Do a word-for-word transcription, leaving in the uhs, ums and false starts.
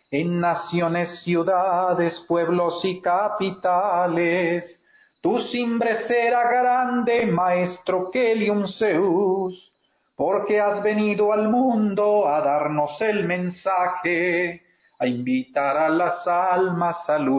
en naciones, ciudades, pueblos y capitales. Tu simbre será grande, Maestro Kelium Zeus, porque has venido al mundo a darnos el mensaje, a invitar a las almas a luchar